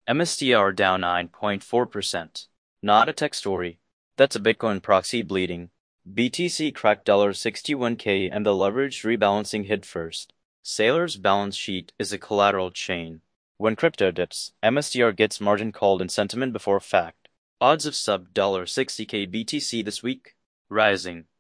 MSTR down 9.4%. Not a tech story. That's a Bitcoin proxy bleeding. BTC cracked $61K and the leveraged rebalancing hit first. Sailor's balance sheet is a collateral chain. When crypto dips, MSTR gets margin called in sentiment before fact. Odds of sub $60K BTC this week? Rising.